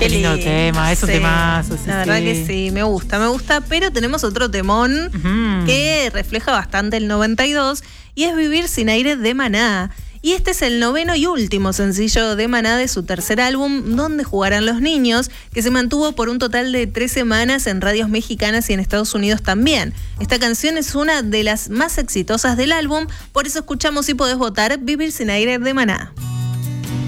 Qué lindo tema, es un temazo. La verdad que sí, me gusta, pero tenemos otro temón que refleja bastante el 92 y es Vivir sin aire de Maná. Y este es el 9º y último sencillo de Maná de su tercer álbum, Donde jugarán los niños, que se mantuvo por un total de 3 semanas en radios mexicanas y en Estados Unidos también. Esta canción es una de las más exitosas del álbum, por eso escuchamos Si Podés Votar, Vivir sin aire de Maná.